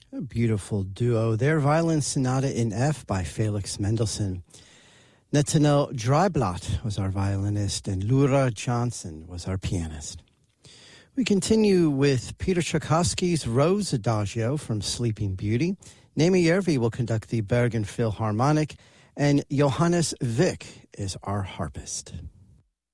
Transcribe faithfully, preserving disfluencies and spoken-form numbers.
A beautiful duo there. Violin Sonata in F by Felix Mendelssohn. Netanel Dreiblatt was our violinist, and Laura Johnson was our pianist. We continue with Peter Tchaikovsky's Rose Adagio from Sleeping Beauty. Naomi Järvi will conduct the Bergen Philharmonic, and Johannes Vick is our harpist.